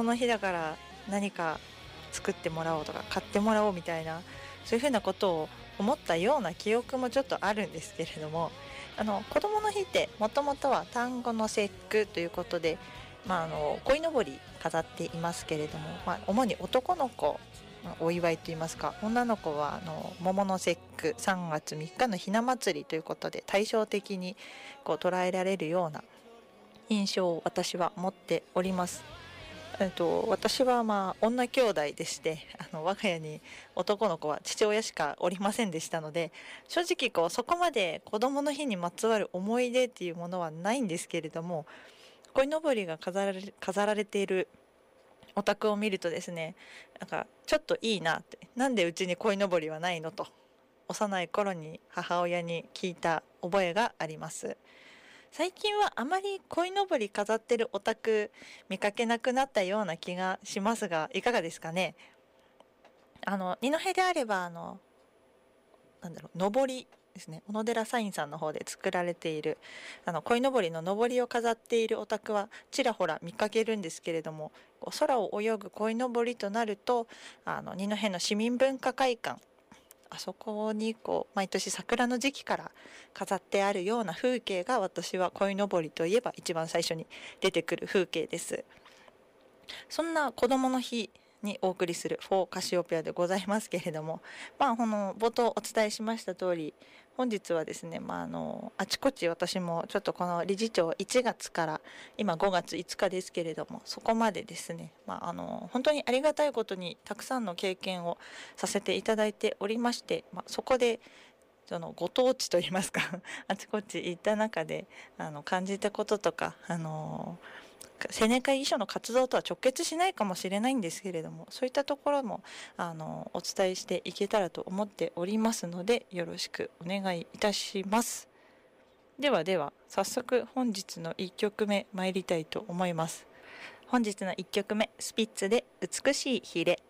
供の日だから何か作ってもらおうとか買ってもらおうみたいな、そういうふうなことを思ったような記憶もちょっとあるんですけれども、子供の日ってもともとは端午の節句ということで、鯉のぼり飾っていますけれども、主に男の子お祝いといいますか、女の子は桃の節句3月3日のひな祭りということで対照的にこう捉えられるような印象を私は持っております。私は女兄弟でして、我が家に男の子は父親しかおりませんでしたので、正直そこまで子供の日にまつわる思い出っていうものはないんですけれども、鯉のぼりが飾られているお宅を見るとですね、なんかちょっといいなって、なんでうちに鯉のぼりはないのと幼い頃に母親に聞いた覚えがあります。最近はあまり鯉のぼり飾ってるお宅見かけなくなったような気がしますが、いかがですかね。二戸であればのぼりですね、小野寺サインさんの方で作られている鯉のぼりののぼりを飾っているお宅はちらほら見かけるんですけれども、空を泳ぐ鯉のぼりとなると二戸の市民文化会館、あそこに毎年桜の時期から飾ってあるような風景が、私は鯉のぼりといえば一番最初に出てくる風景です。そんな子供の日にお送りするフォーカシオペアでございますけれども、冒頭お伝えしました通り、本日はですね、あちこち私もちょっとこの理事長1月から今5月5日ですけれども、そこまでですね、本当にありがたいことにたくさんの経験をさせていただいておりまして、そこでそのご当地といいますかあちこち行った中で感じたこととか、青年会議所の活動とは直結しないかもしれないんですけれども、そういったところもお伝えしていけたらと思っておりますので、よろしくお願いいたします。では早速本日の1曲目参りたいと思います。本日の1曲目、スピッツで美しいヒレ。